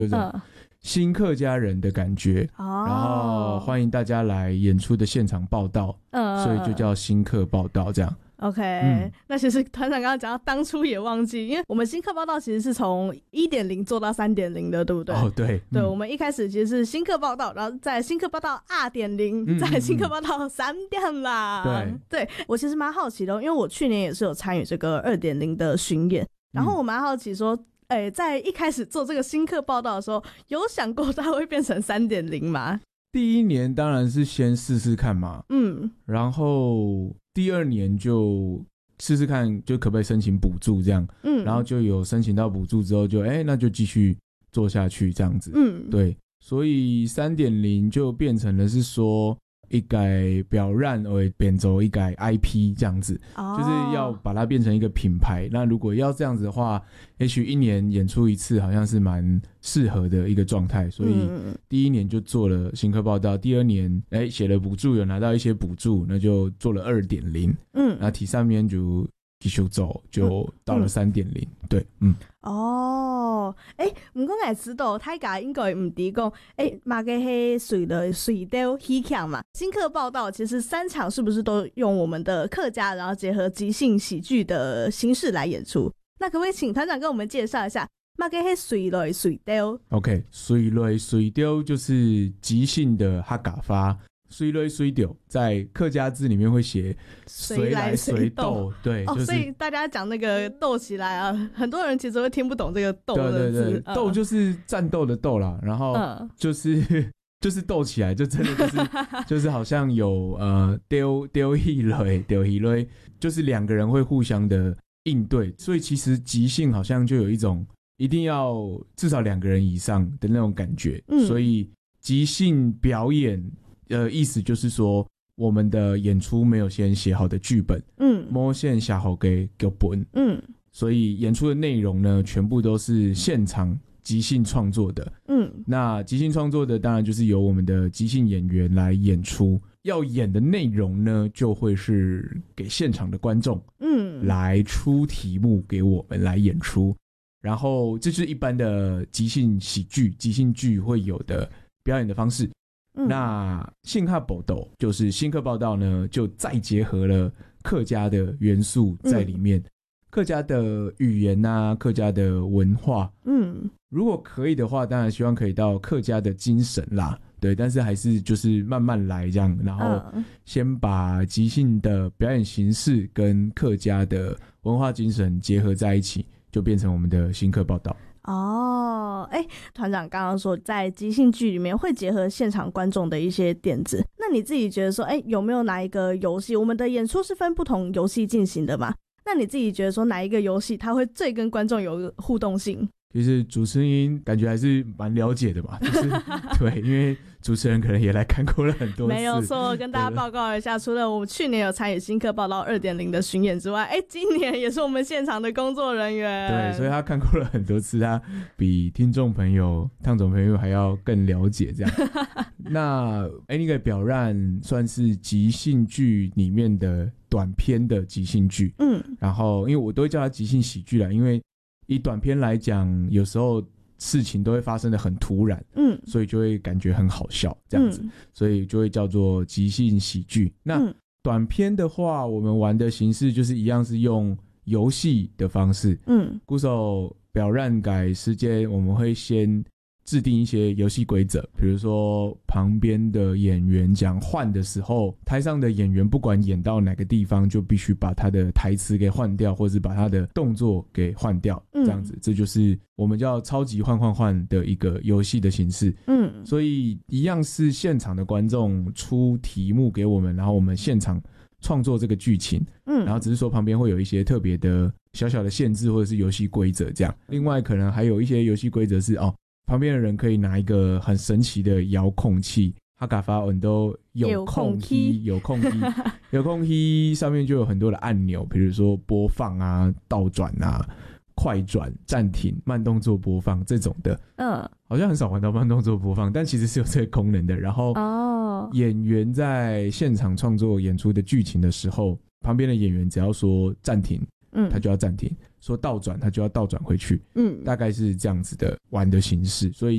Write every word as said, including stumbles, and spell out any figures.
有种新客家人的感觉、嗯、然后欢迎大家来演出的现场报道、嗯、所以就叫新客报道这样。 OK、嗯、那其实团长刚刚讲到当初也忘记，因为我们新客报道其实是从 一点零 做到 三点零 的，对不对？ 哦，对对、 嗯、 我们一开始其实是新客报道，然后在新客报道 二点零、嗯、在新客报道三点啦。对，对我其实蛮好奇的，因为我去年也是有参与这个 二点零 的巡演，然后我蛮好奇说哎、欸，在一开始做这个新客报道的时候，有想过它会变成 三点零 吗？ 第一年当然是先试试看嘛，嗯，然后第二年就试试看，就可不可以申请补助这样，嗯，然后就有申请到补助之后就，就、欸、哎，那就继续做下去这样子，嗯，对，所以 三点零 就变成了是说一改表染而变走一改 I P 这样子、哦、就是要把它变成一个品牌。那如果要这样子的话，也许一年演出一次好像是蛮适合的一个状态，所以第一年就做了新客报道，第二年哎写了补助，有拿到一些补助，那就做了 二点零， 嗯，那第三年就继续走，就到了 三点零、嗯、对，嗯。 哦，诶，不过我知道大家应该不知道，诶，马个是水的水调戏腔嘛。新客报道其实三场是不是都用我们的客家，然后结合即兴喜剧的形式来演出？那可不可以请团长跟我们介绍一下马个是水的水调 ？OK， 水的水调就是即兴的客家话。水来水掉，在客家字里面会写随来随斗，对， 哦， 就是、 所以大家讲那个斗起来啊，很多人其实会听不懂这个斗的字。 对对对，斗、嗯、就是战斗的斗啦，然后就是、嗯、就是斗起来，就真的就是就是好像有呃丢丢一雷丢一雷，就是两个人会互相的应对，所以其实即兴好像就有一种一定要至少两个人以上的那种感觉，嗯、所以即兴表演。呃，意思就是说，我们的演出没有先写好的剧本，嗯，没先写好给剧本，嗯，所以演出的内容呢，全部都是现场即兴创作的，嗯，那即兴创作的当然就是由我们的即兴演员来演出，要演的内容呢，就会是给现场的观众，嗯，来出题目给我们来演出，然后这就是一般的即兴喜剧、即兴剧会有的表演的方式。嗯、那新客报道就是新客报道呢，就再结合了客家的元素在里面，嗯、客家的语言啊，客家的文化，嗯，如果可以的话，当然希望可以到客家的精神啦，对，但是还是就是慢慢来这样，然后先把即兴的表演形式跟客家的文化精神结合在一起，就变成我们的新客报道。 哦，哎，团长刚刚说在即兴剧里面会结合现场观众的一些点子，那你自己觉得说，哎，有没有哪一个游戏，我们的演出是分不同游戏进行的嘛？那你自己觉得说哪一个游戏它会最跟观众有互动性？ 其实主持人感觉还是蛮了解的嘛，就是对，因为主持人可能也来看过了很多次。 没有错，跟大家报告一下，除了我们去年有参与新客报道 二点零 的巡演之外，哎，今年也是我们现场的工作人员。 对，所以他看过了很多次，他比听众朋友、烫总朋友还要更了解这样。那哎，那个表染算是即兴剧里面的短篇的即兴剧，嗯，然后因为我都会叫它即兴喜剧啦，因为以短篇来讲，有时候事情都会发生的很突然，嗯，所以就会感觉很好笑这样子，嗯、所以就会叫做即兴喜剧。那短篇的话，我们玩的形式就是一样是用游戏的方式，嗯，鼓手表染改时间，我们会先制定一些游戏规则，比如说旁边的演员讲换的时候，台上的演员不管演到哪个地方，就必须把他的台词给换掉，或是把他的动作给换掉，这样子，嗯、这就是我们叫超级换换换的一个游戏的形式。嗯，所以一样是现场的观众出题目给我们，然后我们现场创作这个剧情，嗯，然后只是说旁边会有一些特别的小小的限制或者是游戏规则这样。另外可能还有一些游戏规则是哦。旁边的人可以拿一个很神奇的遥控器，哈嘎发文都有控器，有控器，有控器上面就有很多的按钮，比如说播放啊、倒转啊、快转、暂停、慢动作播放这种的。嗯，好像很少玩到慢动作播放，但其实是有这个功能的。然后，哦，演员在现场创作演出的剧情的时候，旁边的演员只要说暂停， 嗯， 它就要暂停，说倒转它就要倒转回去， 嗯， 大概是这样子的玩的形式。所以